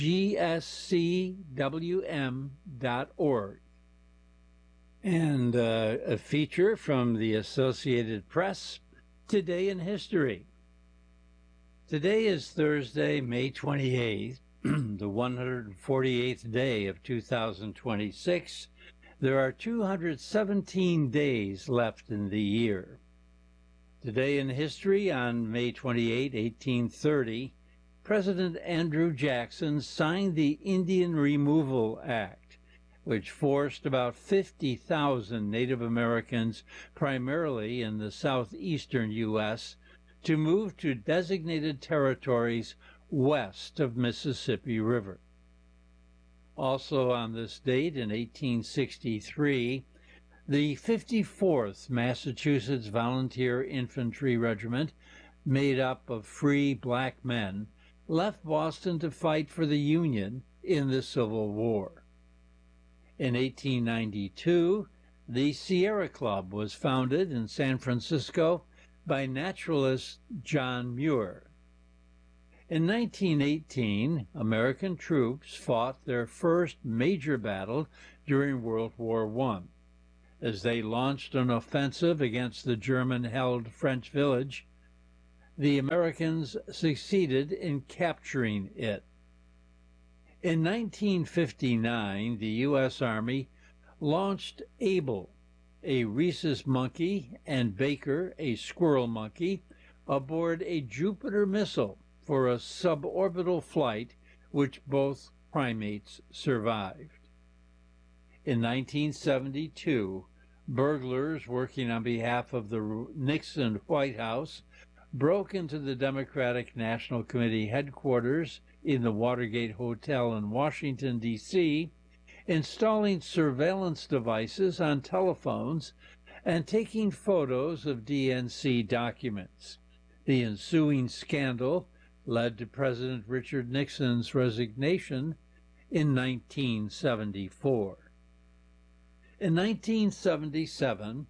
gscwm.org. And a feature from the Associated Press, Today in History. Today is Thursday, May 28th, the 148th day of 2026. There are 217 days left in the year. Today in history, on May 28, 1830, President Andrew Jackson signed the Indian Removal Act, which forced about 50,000 Native Americans, primarily in the southeastern U.S., to move to designated territories west of Mississippi River. Also on this date, in 1863, the 54th Massachusetts Volunteer Infantry Regiment, made up of free black men, left Boston to fight for the Union in the Civil War. In 1892, the Sierra Club was founded in San Francisco by naturalist John Muir. In 1918, American troops fought their first major battle during World War I, as they launched an offensive against the German-held French village. The Americans succeeded in capturing it. In 1959, the U.S. Army launched Able, a rhesus monkey, and Baker, a squirrel monkey, aboard a Jupiter missile for a suborbital flight, which both primates survived. In 1972, burglars working on behalf of the Nixon White House broke into the Democratic National Committee headquarters in the Watergate Hotel in Washington, D.C., installing surveillance devices on telephones and taking photos of DNC documents. The ensuing scandal led to President Richard Nixon's resignation in 1974. In 1977,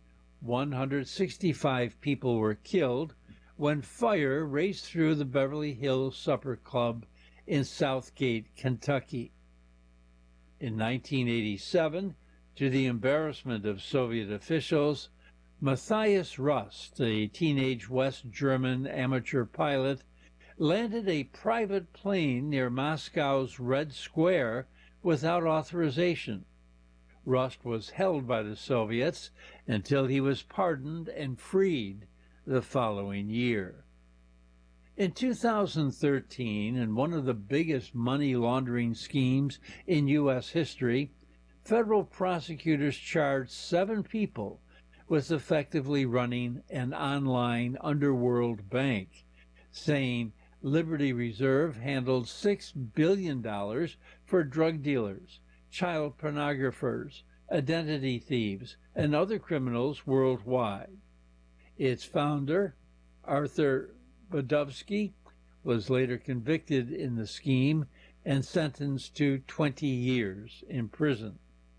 165 people were killed when fire raced through the Beverly Hills Supper Club in Southgate, Kentucky. In 1987, to the embarrassment of Soviet officials, Matthias Rust, a teenage West German amateur pilot, landed a private plane near Moscow's Red Square without authorization. Rust was held by the Soviets until he was pardoned and freed the following year. In 2013, in one of the biggest money laundering schemes in U.S. history, federal prosecutors charged 7 people with effectively running an online underworld bank, saying Liberty Reserve handled $6 billion for drug dealers, child pornographers, identity thieves, and other criminals worldwide. Its founder, Arthur Budovsky, was later convicted in the scheme and sentenced to 20 years in prison.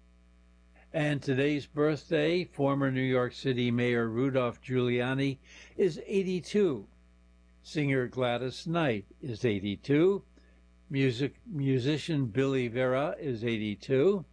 And today's birthday, former New York City Mayor Rudolph Giuliani is 82. Singer Gladys Knight is 82. Musician Billy Vera is 82.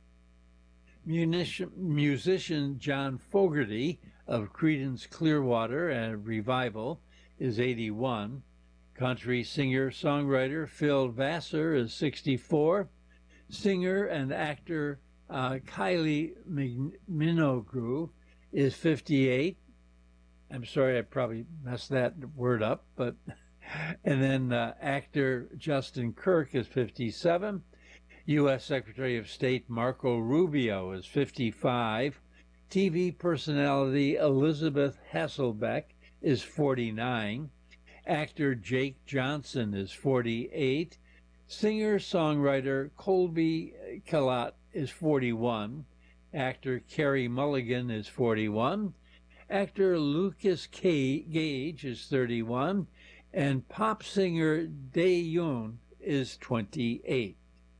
Musician John Fogerty of Creedence Clearwater and Revival is 81. Country singer-songwriter Phil Vassar is 64. Singer and actor Kylie Minogue is 58. I'm sorry, I probably messed that word up, but and then actor Justin Kirk is 57. U.S. Secretary of State Marco Rubio is 55. TV personality Elizabeth Hasselbeck is 49. Actor Jake Johnson is 48. Singer-songwriter Colby Kalat is 41. Actor Carey Mulligan is 41. Actor Lucas Gage is 31. And pop singer Dae Yoon is 28.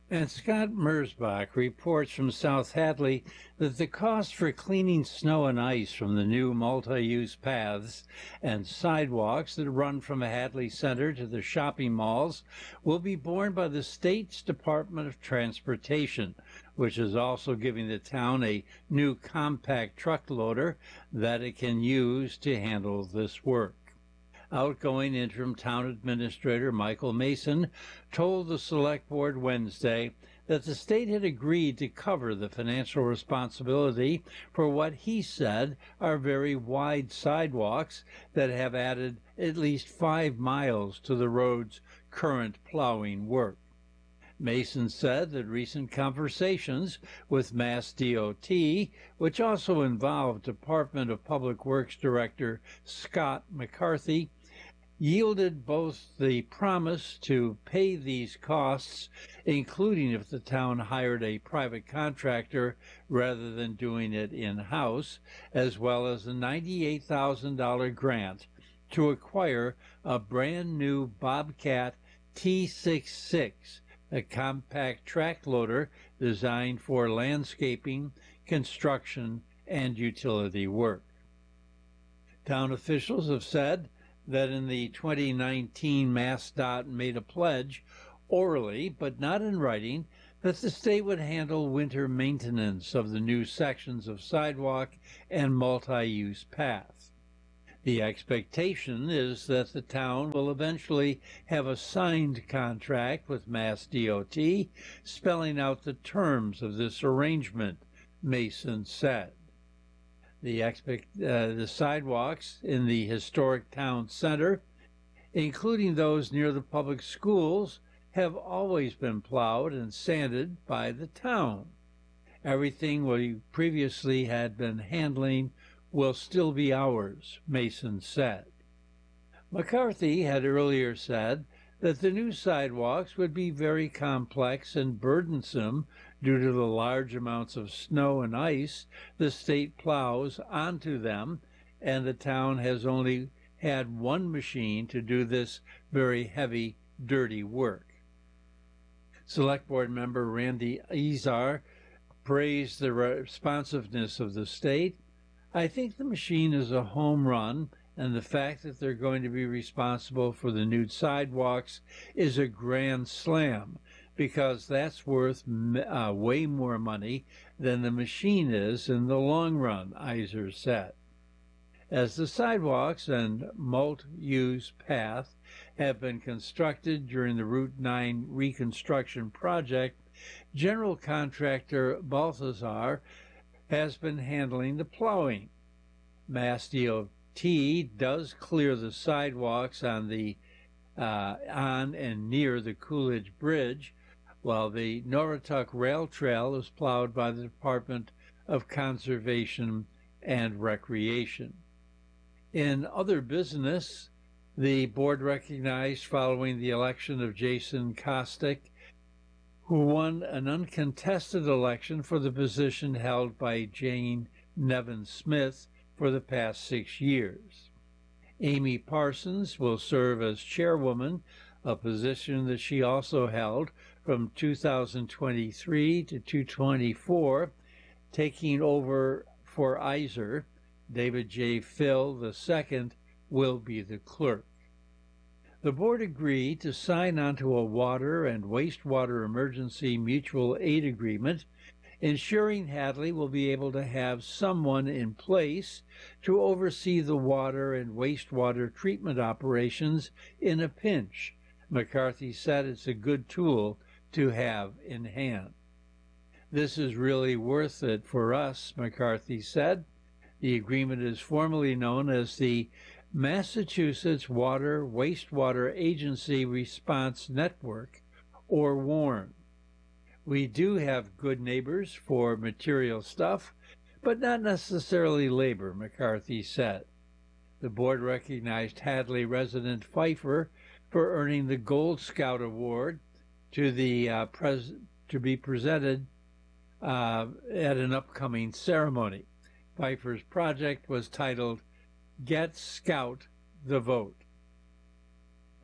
And Scott Merzbach reports from South Hadley that the cost for cleaning snow and ice from the new multi-use paths and sidewalks that run from Hadley Center to the shopping malls will be borne by the state's Department of Transportation, which is also giving the town a new compact truck loader that it can use to handle this work. Outgoing interim town administrator Michael Mason told the select board Wednesday that the state had agreed to cover the financial responsibility for what he said are very wide sidewalks that have added at least 5 miles to the road's current plowing work. Mason said that recent conversations with Mass DOT, which also involved Department of Public Works Director Scott McCarthy, yielded both the promise to pay these costs, including if the town hired a private contractor rather than doing it in-house, as well as a $98,000 grant to acquire a brand new Bobcat T66, a compact track loader designed for landscaping, construction, and utility work. Town officials have said that in the 2019 MassDOT made a pledge, orally but not in writing, that the state would handle winter maintenance of the new sections of sidewalk and multi-use path. The expectation is that the town will eventually have a signed contract with Mass DOT spelling out the terms of this arrangement, Mason said. The sidewalks in the historic town center, including those near the public schools, have always been plowed and sanded by the town. Everything we previously had been handling will still be ours, Mason said. McCarthy had earlier said that the new sidewalks would be very complex and burdensome due to the large amounts of snow and ice the state plows onto them, and the town has only had one machine to do this very heavy, dirty work. Select Board member Randy Izar praised the responsiveness of the state. I think the machine is a home run, and the fact that they're going to be responsible for the new sidewalks is a grand slam, because that's worth way more money than the machine is in the long run, Iser said. As the sidewalks and multi-use path have been constructed during the Route 9 reconstruction project, general contractor Balthazar has been handling the plowing. Mass DOT does clear the sidewalks on and near the Coolidge Bridge, while the Norituck Rail Trail is plowed by the Department of Conservation and Recreation. In other business, the board recognized following the election of Jason Kostick, who won an uncontested election for the position held by Jane Nevin Smith for the past 6 years. Amy Parsons will serve as chairwoman, a position that she also held from 2023 to 2024, taking over for Iser. David J. Phil II will be the clerk. The board agreed to sign onto a water and wastewater emergency mutual aid agreement, ensuring Hadley will be able to have someone in place to oversee the water and wastewater treatment operations in a pinch. McCarthy said it's a good tool to have in hand. This is really worth it for us, McCarthy said. The agreement is formally known as the Massachusetts Water Wastewater Agency Response Network, or WARN. We do have good neighbors for material stuff, but not necessarily labor, McCarthy said. The board recognized Hadley resident Pfeiffer for earning the Gold Scout Award to be presented at an upcoming ceremony. Pfeiffer's project was titled Get Scout the Vote.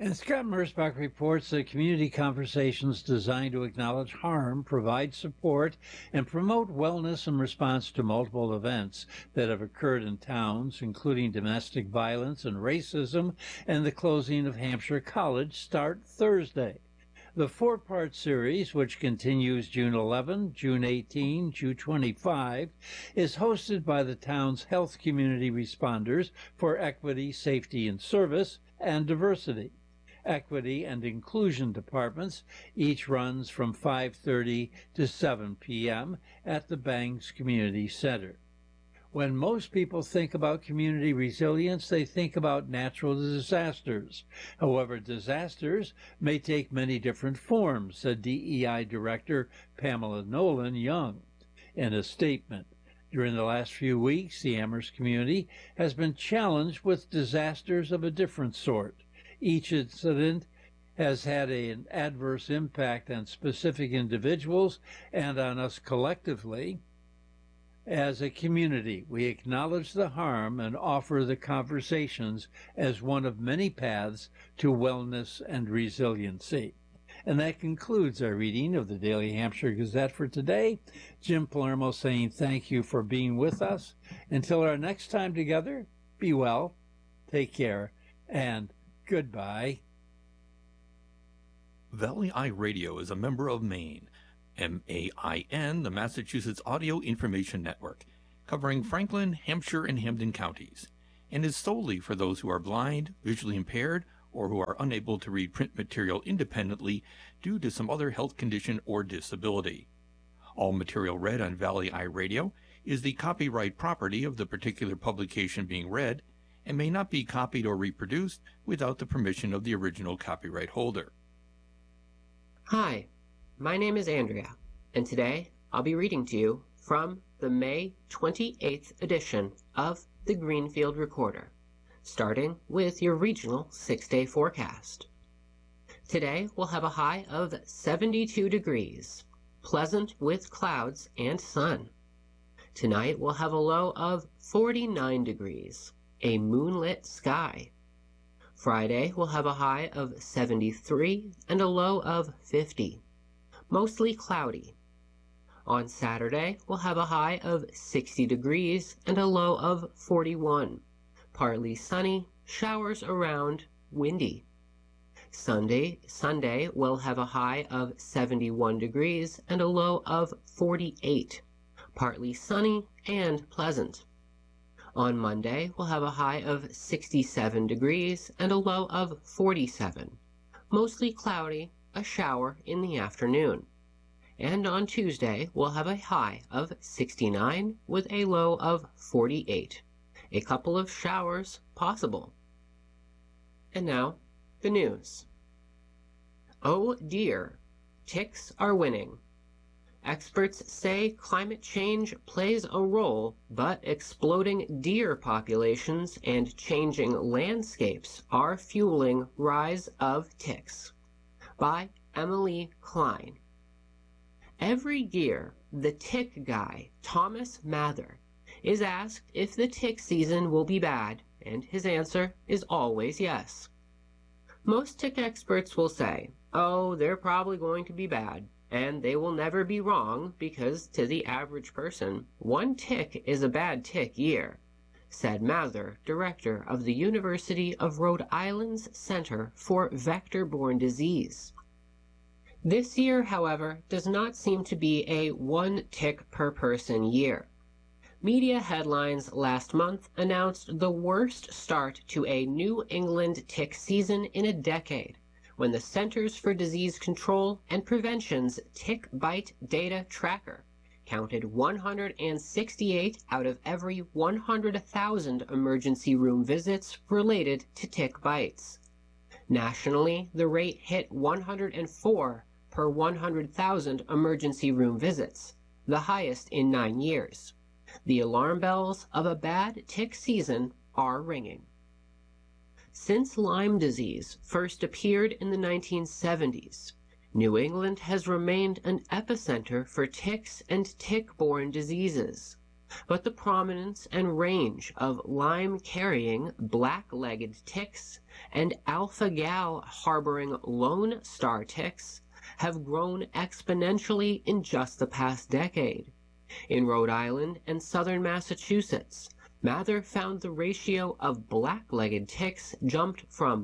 And Scott Mersbach reports that community conversations designed to acknowledge harm, provide support, and promote wellness in response to multiple events that have occurred in towns, including domestic violence and racism, and the closing of Hampshire College, start Thursday. The four-part series, which continues June 11, June 18, June 25, is hosted by the town's health community responders for equity, safety, and service, and diversity. Equity and Inclusion departments. Each runs from 5:30 to 7 p.m. at the Bangs Community Center. When most people think about community resilience, they think about natural disasters. However, disasters may take many different forms, said DEI Director Pamela Nolan Young in a statement. During the last few weeks, the Amherst community has been challenged with disasters of a different sort. Each incident has had an adverse impact on specific individuals and on us collectively. As a community, we acknowledge the harm and offer the conversations as one of many paths to wellness and resiliency. And that concludes our reading of the Daily Hampshire Gazette for today. Jim Palermo saying thank you for being with us. Until our next time together, be well, take care, and goodbye. Valley Eye Radio is a member of MAIN, MAIN, the Massachusetts Audio Information Network, covering Franklin, Hampshire, and Hampden counties, and is solely for those who are blind, visually impaired, or who are unable to read print material independently due to some other health condition or disability. All material read on Valley Eye Radio is the copyright property of the particular publication being read and may not be copied or reproduced without the permission of the original copyright holder. Hi, my name is Andrea, and today I'll be reading to you from the May 28th edition of the Greenfield Recorder, starting with your regional 6-day forecast. Today we'll have a high of 72 degrees, pleasant with clouds and sun. Tonight we'll have a low of 49 degrees, a moonlit sky. Friday we'll have a high of 73 and a low of 50, mostly cloudy. On Saturday we'll have a high of 60 degrees and a low of 41, partly sunny, showers around, windy. Sunday we'll have a high of 71 degrees and a low of 48, partly sunny and pleasant. On Monday, we'll have a high of 67 degrees and a low of 47, mostly cloudy, a shower in the afternoon. And on Tuesday, we'll have a high of 69 with a low of 48, a couple of showers possible. And now, the news. Oh dear, ticks are winning. Experts say climate change plays a role, but exploding deer populations and changing landscapes are fueling rise of ticks. By Emily Klein. Every year, the tick guy, Thomas Mather, is asked if the tick season will be bad, and his answer is always yes. Most tick experts will say, oh, they're probably going to be bad. And they will never be wrong because to the average person, one tick is a bad tick year, said Mather, director of the University of Rhode Island's Center for Vector-Borne Disease. This year, however, does not seem to be a one tick per person year. Media headlines last month announced the worst start to a New England tick season in a decade, when the Centers for Disease Control and Prevention's Tick Bite Data Tracker counted 168 out of every 100,000 emergency room visits related to tick bites. Nationally, the rate hit 104 per 100,000 emergency room visits, the highest in 9 years. The alarm bells of a bad tick season are ringing. Since Lyme disease first appeared in the 1970s, New England has remained an epicenter for ticks and tick-borne diseases. but the prominence and range of Lyme-carrying black-legged ticks and alpha-gal harboring lone star ticks have grown exponentially in just the past decade. In Rhode Island and southern Massachusetts, Mather found the ratio of black-legged ticks jumped from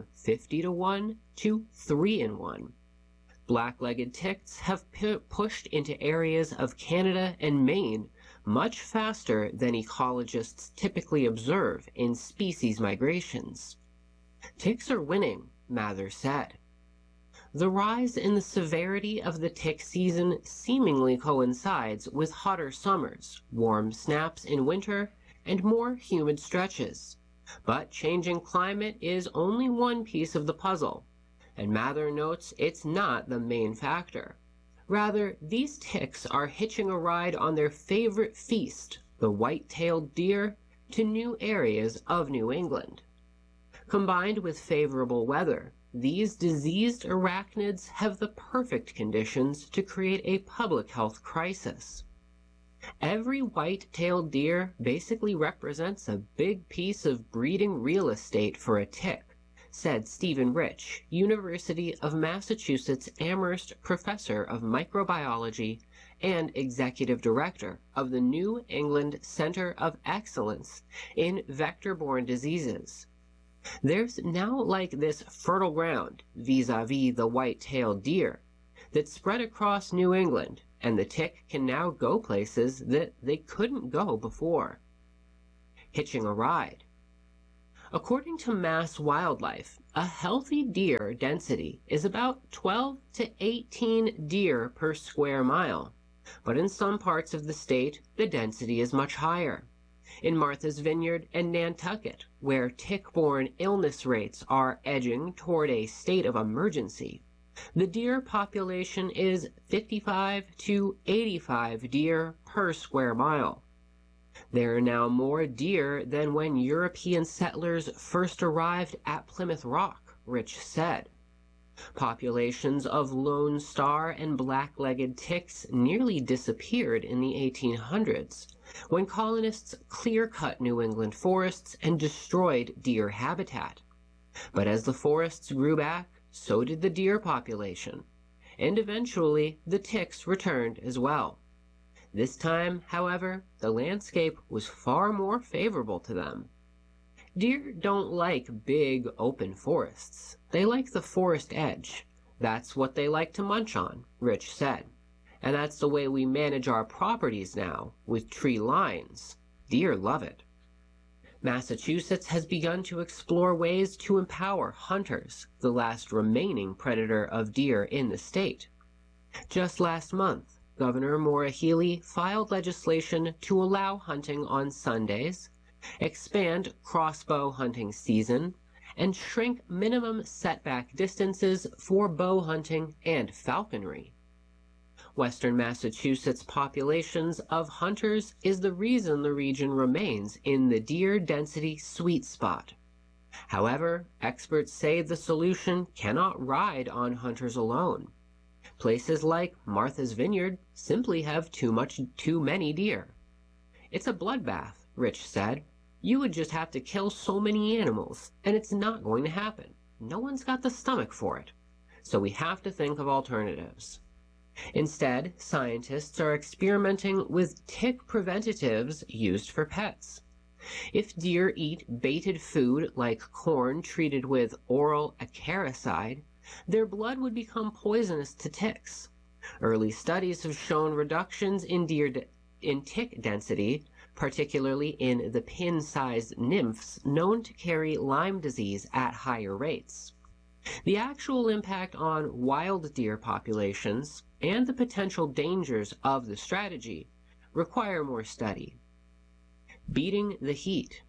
50-1 to 3-1. Black-legged ticks have pushed into areas of Canada and Maine much faster than ecologists typically observe in species migrations. Ticks are winning, Mather said. The rise in the severity of the tick season seemingly coincides with hotter summers, warm snaps in winter, and more humid stretches. But changing climate is only one piece of the puzzle, and Mather notes it's not the main factor. Rather, these ticks are hitching a ride on their favorite feast, the white-tailed deer, to new areas of New England. Combined with favorable weather, these diseased arachnids have the perfect conditions to create a public health crisis. Every white-tailed deer basically represents a big piece of breeding real estate for a tick, said Stephen Rich, University of Massachusetts Amherst Professor of Microbiology and Executive Director of the New England Center of Excellence in Vector-Borne Diseases. There's now like this fertile ground, vis-a-vis the white-tailed deer, that's spread across New England, and the tick can now go places that they couldn't go before. Hitching a ride. According to Mass Wildlife, a healthy deer density is about 12 to 18 deer per square mile, but in some parts of the state, the density is much higher. In Martha's Vineyard and Nantucket, where tick-borne illness rates are edging toward a state of emergency, the deer population is 55 to 85 deer per square mile. There are now more deer than when European settlers first arrived at Plymouth Rock, Rich said. Populations of lone star and black-legged ticks nearly disappeared in the 1800s, when colonists clear-cut New England forests and destroyed deer habitat. But as the forests grew back, so did the deer population, and eventually the ticks returned as well. This time, however, the landscape was far more favorable to them. Deer don't like big, open forests. They like the forest edge. That's what they like to munch on, Rich said. And that's the way we manage our properties now, with tree lines. Deer love it. Massachusetts has begun to explore ways to empower hunters, the last remaining predator of deer in the state. Just last month, Governor Maura Healey filed legislation to allow hunting on Sundays, expand crossbow hunting season, and shrink minimum setback distances for bow hunting and falconry. Western Massachusetts' populations of hunters is the reason the region remains in the deer density sweet spot. However, experts say the solution cannot ride on hunters alone. Places like Martha's Vineyard simply have too many deer. It's a bloodbath, Rich said. You would just have to kill so many animals, and it's not going to happen. No one's got the stomach for it. So we have to think of alternatives. Instead, scientists are experimenting with tick preventatives used for pets. If deer eat baited food like corn treated with oral acaricide, their blood would become poisonous to ticks. Early studies have shown reductions in tick density, particularly in the pin-sized nymphs known to carry Lyme disease at higher rates. The actual impact on wild deer populations and the potential dangers of the strategy require more study. Beating the heat.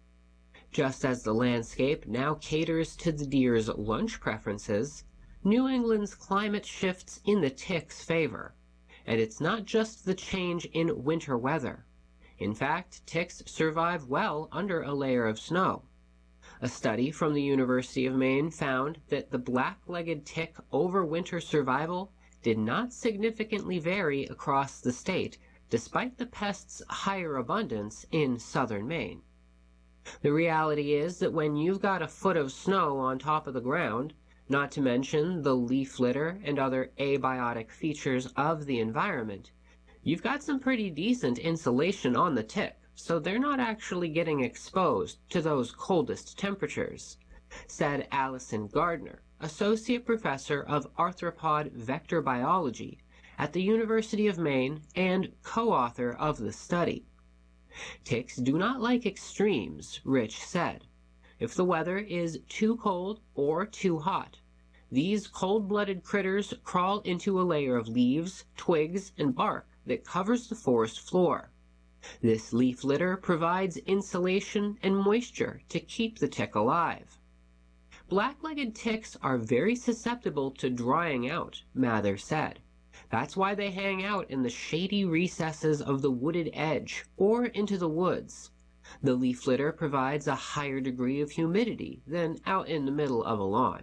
Just as the landscape now caters to the deer's lunch preferences, New England's climate shifts in the tick's favor. And it's not just the change in winter weather. In fact, ticks survive well under a layer of snow. A study from the University of Maine found that the black-legged tick overwinter survival did not significantly vary across the state despite the pest's higher abundance in southern Maine. The reality is that when you've got a foot of snow on top of the ground, not to mention the leaf litter and other abiotic features of the environment, you've got some pretty decent insulation on the tick, so they're not actually getting exposed to those coldest temperatures, said Allison Gardner, Associate Professor of Arthropod Vector Biology at the University of Maine and co-author of the study. Ticks do not like extremes, Rich said. If the weather is too cold or too hot, these cold-blooded critters crawl into a layer of leaves, twigs, and bark that covers the forest floor. This leaf litter provides insulation and moisture to keep the tick alive. Black-legged ticks are very susceptible to drying out, Mather said. That's why they hang out in the shady recesses of the wooded edge or into the woods. The leaf litter provides a higher degree of humidity than out in the middle of a lawn.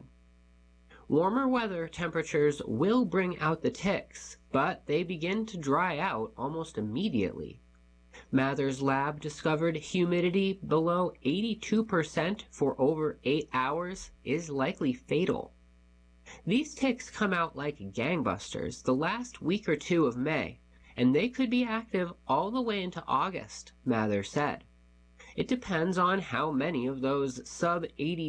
Warmer weather temperatures will bring out the ticks, but they begin to dry out almost immediately. Mather's lab discovered humidity below 82% for over 8 hours is likely fatal. These ticks come out like gangbusters the last week or two of May, and they could be active all the way into August, Mather said. It depends on how many of those sub-82%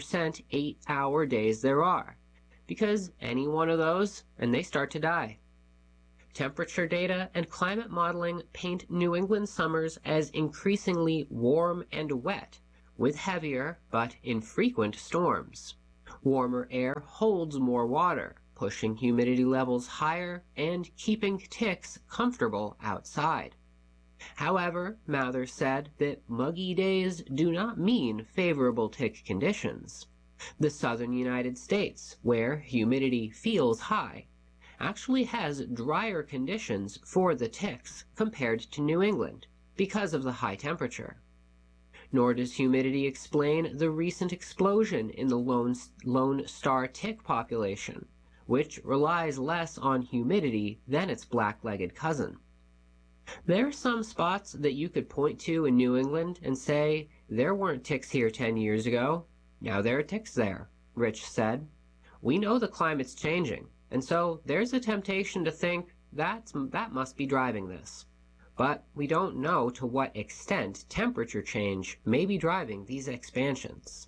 8-hour days there are, because any one of those, and they start to die. Temperature data and climate modeling paint New England summers as increasingly warm and wet, with heavier but infrequent storms. Warmer air holds more water, pushing humidity levels higher and keeping ticks comfortable outside. However, Mather said that muggy days do not mean favorable tick conditions. The southern United States, where humidity feels high, actually has drier conditions for the ticks compared to New England because of the high temperature. Nor does humidity explain the recent explosion in the Lone Star tick population, which relies less on humidity than its black-legged cousin. There are some spots that you could point to in New England and say, there weren't ticks here 10 years ago. Now there are ticks there, Rich said. We know the climate's changing, and so there's a temptation to think that must be driving this. But we don't know to what extent temperature change may be driving these expansions.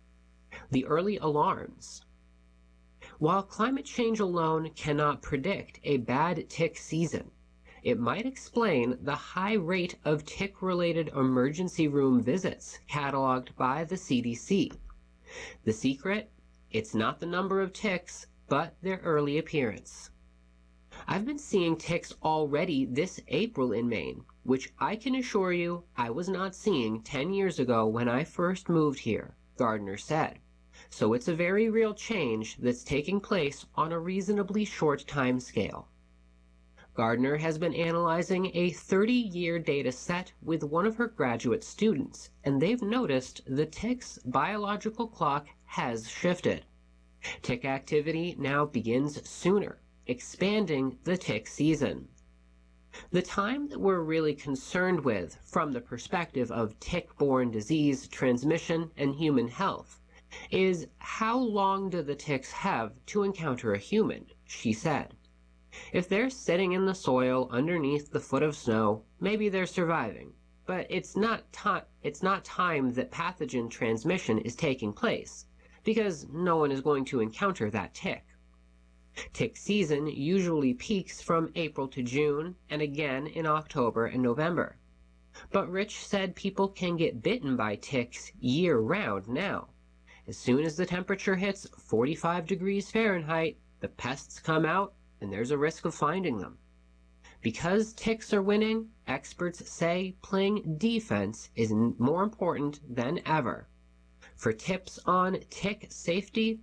The early alarms. While climate change alone cannot predict a bad tick season, it might explain the high rate of tick-related emergency room visits cataloged by the CDC. The secret? It's not the number of ticks, but their early appearance. I've been seeing ticks already this April in Maine, which I can assure you I was not seeing 10 years ago when I first moved here, Gardner said. So it's a very real change that's taking place on a reasonably short time scale. Gardner has been analyzing a 30-year data set with one of her graduate students, and they've noticed the tick's biological clock has shifted. Tick activity now begins sooner, expanding the tick season. The time that we're really concerned with from the perspective of tick-borne disease transmission and human health is how long do the ticks have to encounter a human, she said. If they're sitting in the soil underneath the foot of snow, maybe they're surviving, but it's not time that pathogen transmission is taking place, because no one is going to encounter that tick. Tick season usually peaks from April to June and again in October and November. But Rich said people can get bitten by ticks year-round now. As soon as the temperature hits 45 degrees Fahrenheit, the pests come out and there's a risk of finding them. Because ticks are winning, experts say playing defense is more important than ever. For tips on tick safety,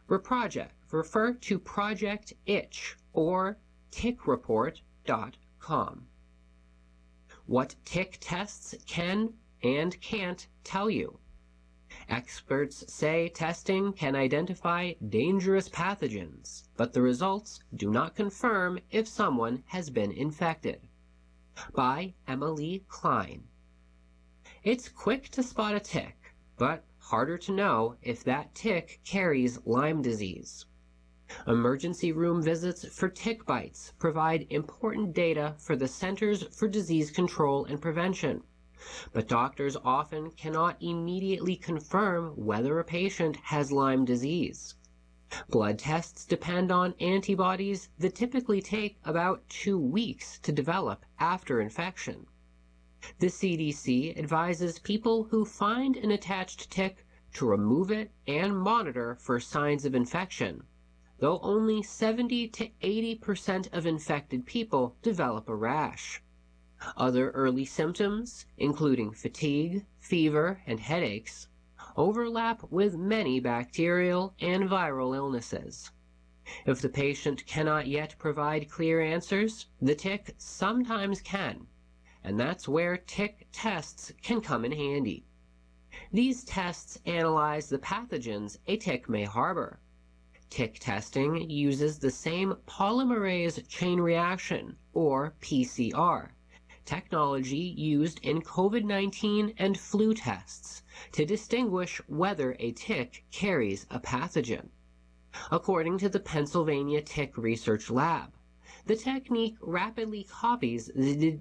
refer to Project Itch or tickreport.com. What tick tests can and can't tell you. Experts say testing can identify dangerous pathogens, but the results do not confirm if someone has been infected. by Emily Klein. It's quick to spot a tick, but harder to know if that tick carries Lyme disease. Emergency room visits for tick bites provide important data for the Centers for Disease Control and Prevention, but doctors often cannot immediately confirm whether a patient has Lyme disease. Blood tests depend on antibodies that typically take about 2 weeks to develop after infection. The CDC advises people who find an attached tick to remove it and monitor for signs of infection, though only 70 to 80% of infected people develop a rash. Other early symptoms, including fatigue, fever, and headaches, overlap with many bacterial and viral illnesses. If the patient cannot yet provide clear answers, the tick sometimes can, and that's where tick tests can come in handy. These tests analyze the pathogens a tick may harbor. Tick testing uses the same polymerase chain reaction, or PCR, technology used in COVID-19 and flu tests to distinguish whether a tick carries a pathogen. According to the Pennsylvania Tick Research Lab, the technique rapidly copies the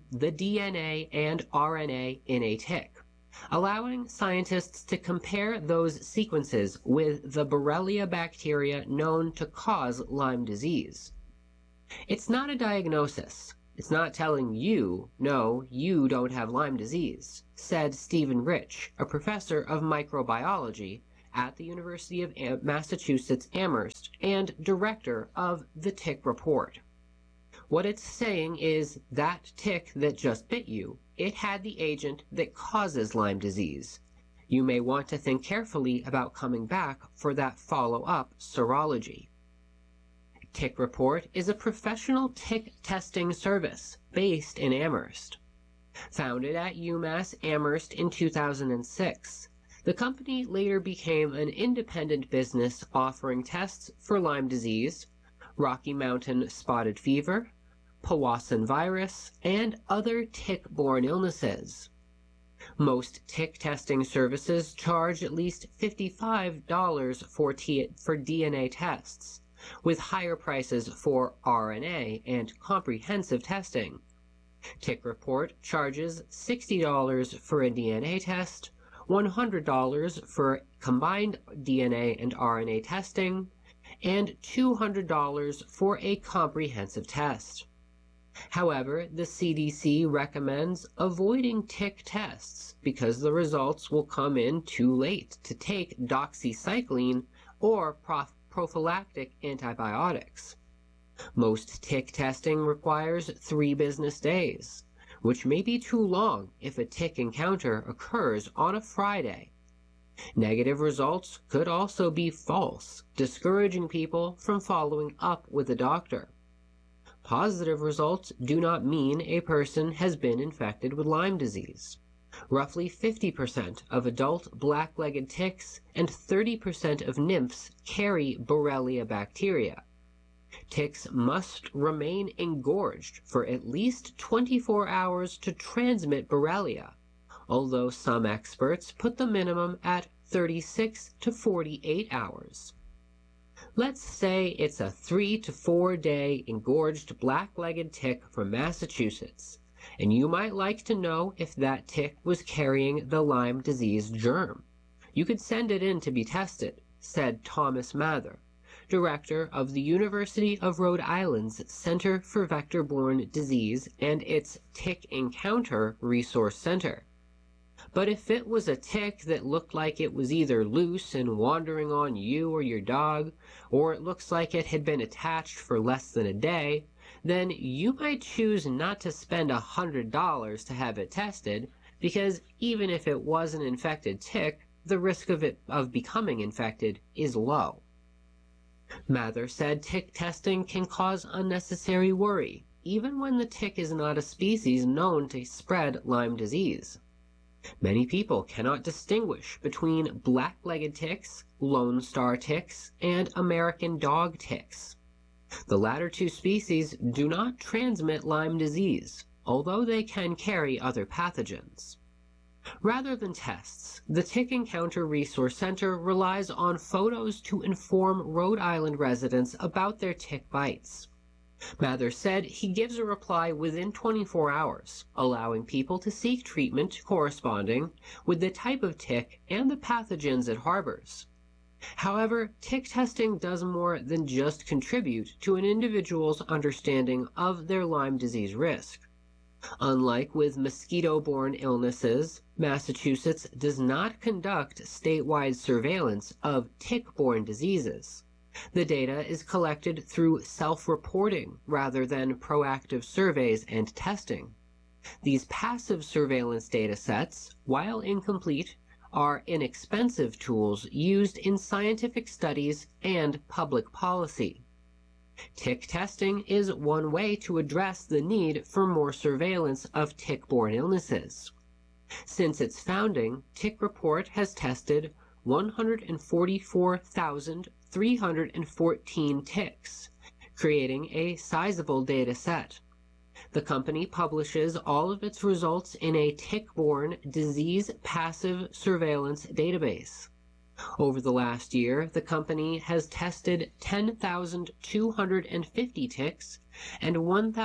DNA and RNA in a tick, allowing scientists to compare those sequences with the Borrelia bacteria known to cause Lyme disease. It's not a diagnosis. It's not telling you, no, you don't have Lyme disease, said Stephen Rich, a professor of microbiology at the University of Massachusetts Amherst and director of the Tick Report. What it's saying is that tick that just bit you, it had the agent that causes Lyme disease. You may want to think carefully about coming back for that follow-up serology. Tick Report is a professional tick testing service based in Amherst. Founded at UMass Amherst in 2006, the company later became an independent business offering tests for Lyme disease, Rocky Mountain spotted fever, Powassan virus, and other tick-borne illnesses. Most tick testing services charge at least $55 for DNA tests, with higher prices for RNA and comprehensive testing. Tick Report charges $60 for a DNA test, $100 for combined DNA and RNA testing, and $200 for a comprehensive test. However, the CDC recommends avoiding tick tests because the results will come in too late to take doxycycline or prophylactic antibiotics. Most tick testing requires 3 business days, which may be too long if a tick encounter occurs on a Friday. Negative results could also be false, discouraging people from following up with a doctor. Positive results do not mean a person has been infected with Lyme disease. Roughly 50% of adult black-legged ticks and 30% of nymphs carry Borrelia bacteria. Ticks must remain engorged for at least 24 hours to transmit Borrelia, although some experts put the minimum at 36 to 48 hours. Let's say it's a 3 to 4 day engorged black-legged tick from Massachusetts, and you might like to know if that tick was carrying the Lyme disease germ. You could send it in to be tested, said Thomas Mather, director of the University of Rhode Island's Center for Vector-Borne Disease and its Tick Encounter Resource Center. But if it was a tick that looked like it was either loose and wandering on you or your dog, or it looks like it had been attached for less than a day, then you might choose not to spend $100 to have it tested, because even if it was an infected tick, the risk of becoming infected is low. Mather said tick testing can cause unnecessary worry, even when the tick is not a species known to spread Lyme disease. Many people cannot distinguish between black-legged ticks, Lone Star ticks, and American dog ticks. The latter 2 species do not transmit Lyme disease, although they can carry other pathogens. Rather than tests, the Tick Encounter Resource Center relies on photos to inform Rhode Island residents about their tick bites. Mather said he gives a reply within 24 hours, allowing people to seek treatment corresponding with the type of tick and the pathogens it harbors. However, tick testing does more than just contribute to an individual's understanding of their Lyme disease risk. Unlike with mosquito-borne illnesses, Massachusetts does not conduct statewide surveillance of tick-borne diseases. The data is collected through self-reporting rather than proactive surveys and testing. These passive surveillance data sets, while incomplete, are inexpensive tools used in scientific studies and public policy. Tick testing is one way to address the need for more surveillance of tick-borne illnesses. Since its founding, Tick Report has tested 144,314 ticks, creating a sizable data set. The company publishes all of its results in a tick-borne disease passive surveillance database. Over the last year, the company has tested 10,250 ticks and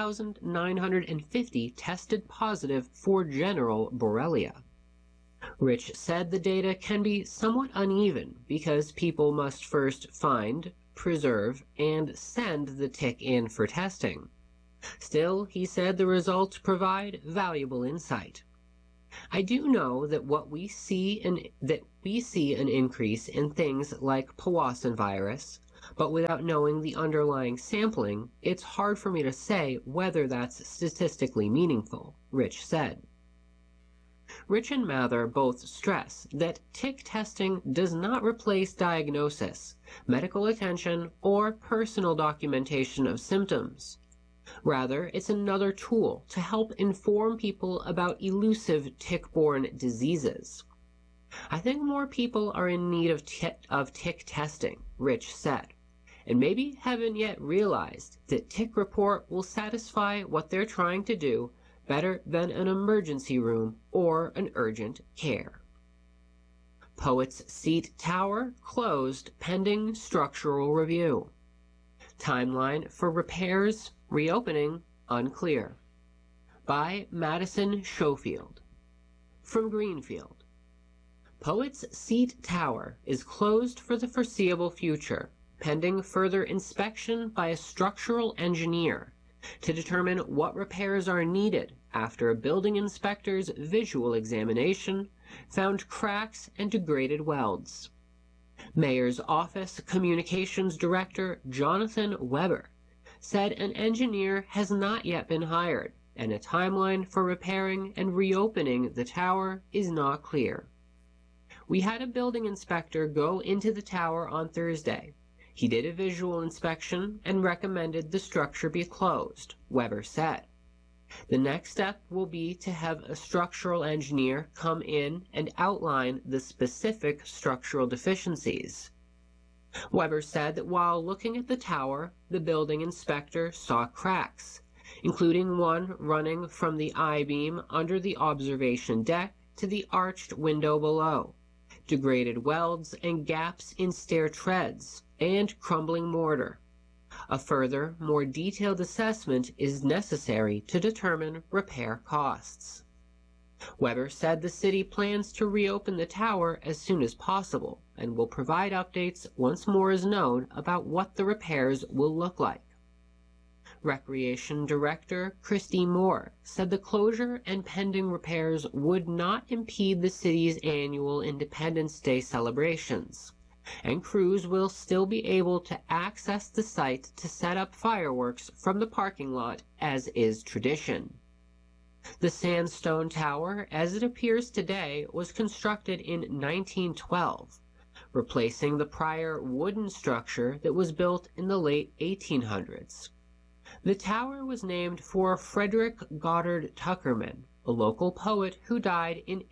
1,950 tested positive for general Borrelia. Rich said the data can be somewhat uneven because people must first find, preserve, and send the tick in for testing. Still, he said the results provide valuable insight. I do know that we see an increase in things like Powassan virus, but without knowing the underlying sampling, it's hard for me to say whether that's statistically meaningful, Rich said. Rich and Mather both stress that tick testing does not replace diagnosis, medical attention, or personal documentation of symptoms. Rather, it's another tool to help inform people about elusive tick-borne diseases. I think more people are in need of tick testing, Rich said, and maybe haven't yet realized that Tick Report will satisfy what they're trying to do better than an emergency room or an urgent care. Poets Seat Tower closed pending structural review. Timeline for repairs reopening unclear. By Madison Schofield. From Greenfield. Poets Seat Tower is closed for the foreseeable future, pending further inspection by a structural engineer to determine what repairs are needed after a building inspector's visual examination found cracks and degraded welds. Mayor's Office Communications Director Jonathan Weber said an engineer has not yet been hired, and a timeline for repairing and reopening the tower is not clear. We had a building inspector go into the tower on Thursday. He did a visual inspection and recommended the structure be closed, Weber said. The next step will be to have a structural engineer come in and outline the specific structural deficiencies. Weber said that while looking at the tower, the building inspector saw cracks, including one running from the I-beam under the observation deck to the arched window below, degraded welds and gaps in stair treads, and crumbling mortar. A further, more detailed assessment is necessary to determine repair costs. Weber said the city plans to reopen the tower as soon as possible and will provide updates once more is known about what the repairs will look like. Recreation Director Christy Moore said the closure and pending repairs would not impede the city's annual Independence Day celebrations, and crews will still be able to access the site to set up fireworks from the parking lot as is tradition. The sandstone tower, as it appears today, was constructed in 1912, replacing the prior wooden structure that was built in the late 1800s. The tower was named for Frederick Goddard Tuckerman, a local poet who died in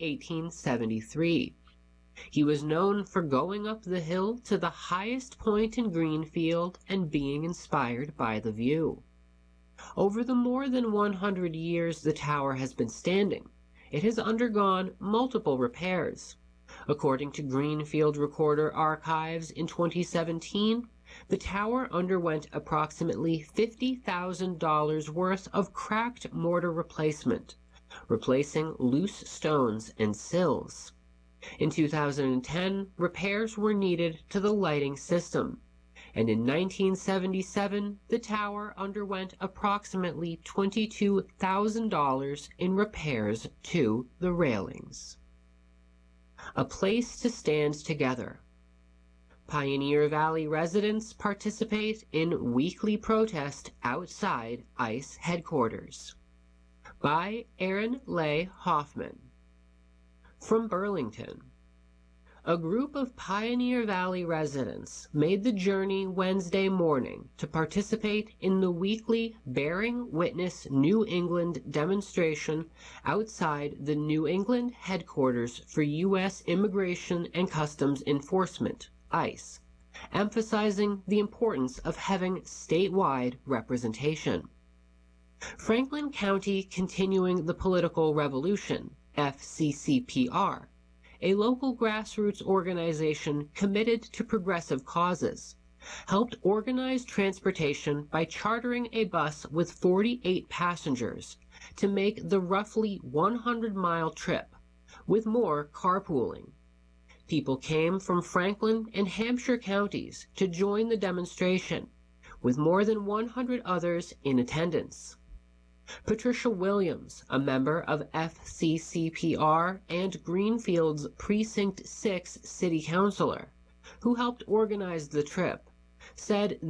1873. He was known for going up the hill to the highest point in Greenfield and being inspired by the view. Over the more than 100 years the tower has been standing, it has undergone multiple repairs. According to Greenfield Recorder Archives in 2017, the tower underwent approximately $50,000 worth of cracked mortar replacement, replacing loose stones and sills. In 2010, repairs were needed to the lighting system, and in 1977, the tower underwent approximately $22,000 in repairs to the railings. A place to stand together. Pioneer Valley residents participate in weekly protest outside ICE headquarters. By Aaron Leigh Hoffman. From Burlington. A group of Pioneer Valley residents made the journey Wednesday morning to participate in the weekly Bearing Witness New England demonstration outside the New England headquarters for U.S. Immigration and Customs Enforcement, ICE, emphasizing the importance of having statewide representation. Franklin County Continuing the Political Revolution, FCCPR, a local grassroots organization committed to progressive causes, helped organize transportation by chartering a bus with 48 passengers to make the roughly 100-mile trip, with more carpooling. People came from Franklin and Hampshire counties to join the demonstration, with more than 100 others in attendance. Patricia Williams, a member of FCCPR and Greenfield's Precinct 6 city councilor, who helped organize the trip, said